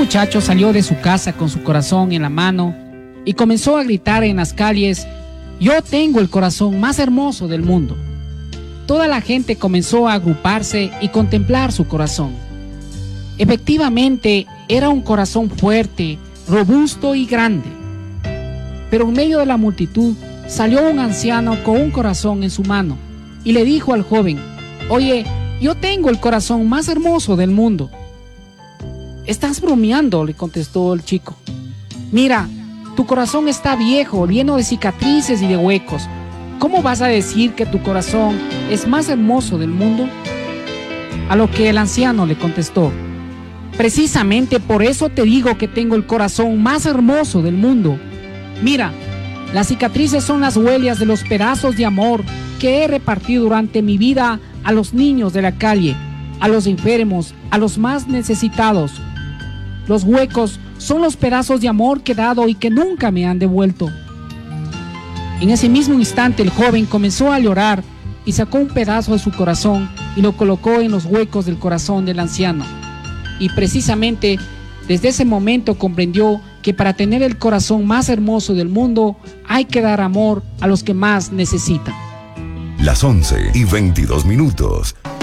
muchacho salió de su casa con su corazón en la mano y comenzó a gritar en las calles: yo tengo el corazón más hermoso del mundo. Toda la gente comenzó a agruparse y contemplar su corazón. Efectivamente, era un corazón fuerte, robusto y grande. Pero en medio de la multitud salió un anciano con un corazón en su mano y le dijo al joven: oye, yo tengo el corazón más hermoso del mundo. Estás bromeando, le contestó el chico. Mira, tu corazón está viejo, lleno de cicatrices y de huecos. ¿Cómo vas a decir que tu corazón es más hermoso del mundo? A lo que el anciano le contestó: precisamente por eso te digo que tengo el corazón más hermoso del mundo. Mira, las cicatrices son las huellas de los pedazos de amor que he repartido durante mi vida a los niños de la calle, a los enfermos, a los más necesitados. Los huecos son los pedazos de amor que he dado y que nunca me han devuelto. En ese mismo instante el joven comenzó a llorar y sacó un pedazo de su corazón y lo colocó en los huecos del corazón del anciano. Y precisamente desde ese momento comprendió que para tener el corazón más hermoso del mundo hay que dar amor a los que más necesitan. Las 11:22.